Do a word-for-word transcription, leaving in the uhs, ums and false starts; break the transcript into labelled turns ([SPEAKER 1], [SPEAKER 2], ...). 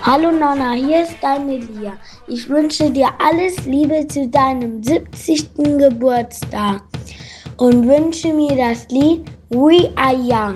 [SPEAKER 1] Hallo Nonna, hier ist deine Lia. Ich wünsche dir alles Liebe zu deinem siebzigsten Geburtstag und wünsche mir das Lied We Are Young.